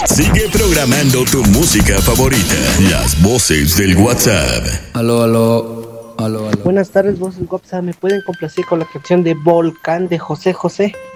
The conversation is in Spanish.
Sigue programando tu música favorita. Las voces del WhatsApp. Aló. Buenas tardes, voces WhatsApp. ¿Me pueden complacer con la canción de Volcán de José José?